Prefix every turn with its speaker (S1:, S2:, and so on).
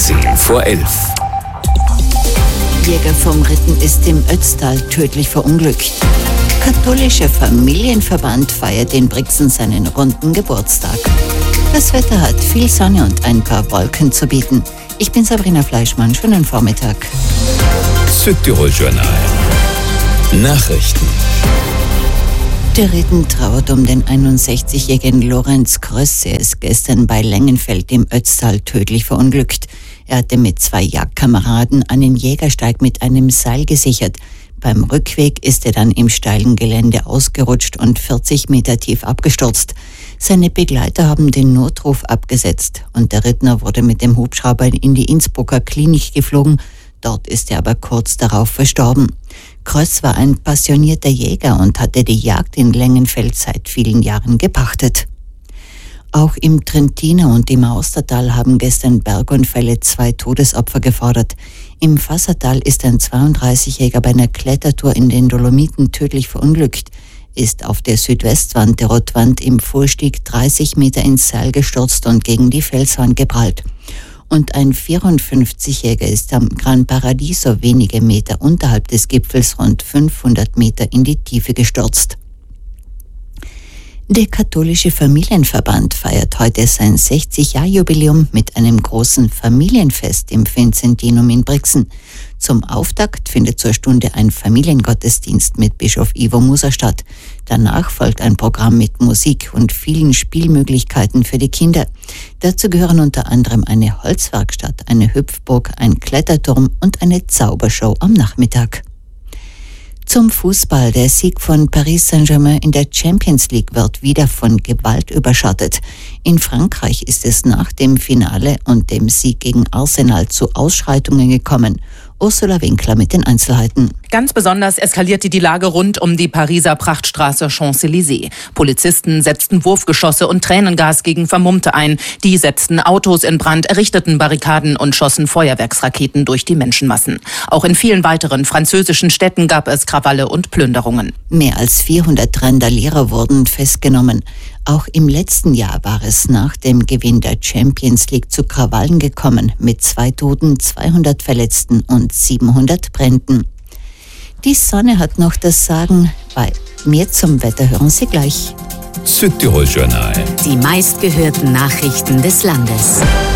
S1: 10:10.
S2: Jäger vom Ritten ist im Ötztal tödlich verunglückt. Katholischer Familienverband feiert in Brixen seinen runden Geburtstag. Das Wetter hat viel Sonne und ein paar Wolken zu bieten. Ich bin Sabrina Fleischmann, schönen Vormittag.
S1: Südtirol-Journal. Nachrichten.
S2: Der Ritten trauert um den 61-jährigen Lorenz Kröss. Er ist gestern bei Lengenfeld im Ötztal tödlich verunglückt. Er hatte mit 2 Jagdkameraden einen Jägersteig mit einem Seil gesichert. Beim Rückweg ist er dann im steilen Gelände ausgerutscht und 40 Meter tief abgestürzt. Seine Begleiter haben den Notruf abgesetzt und der Rittner wurde mit dem Hubschrauber in die Innsbrucker Klinik geflogen. Dort ist er aber kurz darauf verstorben. Kröss war ein passionierter Jäger und hatte die Jagd in Lengenfeld seit vielen Jahren gepachtet. Auch im Trentiner und im Austertal haben gestern Bergunfälle 2 Todesopfer gefordert. Im Fassertal ist ein 32-Jähriger bei einer Klettertour in den Dolomiten tödlich verunglückt, ist auf der Südwestwand der Rotwand im Vorstieg 30 Meter ins Seil gestürzt und gegen die Felswand geprallt. Und ein 54-Jähriger ist am Gran Paradiso wenige Meter unterhalb des Gipfels rund 500 Meter in die Tiefe gestürzt. Der katholische Familienverband feiert heute sein 60-Jahr-Jubiläum mit einem großen Familienfest im Vincentinum in Brixen. Zum Auftakt findet zur Stunde ein Familiengottesdienst mit Bischof Ivo Muser statt. Danach folgt ein Programm mit Musik und vielen Spielmöglichkeiten für die Kinder. Dazu gehören unter anderem eine Holzwerkstatt, eine Hüpfburg, ein Kletterturm und eine Zaubershow am Nachmittag. Zum Fußball. Der Sieg von Paris Saint-Germain in der Champions League wird wieder von Gewalt überschattet. In Frankreich ist es nach dem Finale und dem Sieg gegen Arsenal zu Ausschreitungen gekommen. Ursula Winkler mit den Einzelheiten.
S3: Ganz besonders eskalierte die Lage rund um die Pariser Prachtstraße Champs-Élysées. Polizisten setzten Wurfgeschosse und Tränengas gegen Vermummte ein. Die setzten Autos in Brand, errichteten Barrikaden und schossen Feuerwerksraketen durch die Menschenmassen. Auch in vielen weiteren französischen Städten gab es Krawalle und Plünderungen.
S2: Mehr als 400 Randalierer wurden festgenommen. Auch im letzten Jahr war es nach dem Gewinn der Champions League zu Krawallen gekommen, mit 2 Toten, 200 Verletzten und 700 Bränden. Die Sonne hat noch das Sagen. Bei mehr zum Wetter hören Sie gleich.
S1: Südtirol-Journal.
S4: Die meistgehörten Nachrichten des Landes.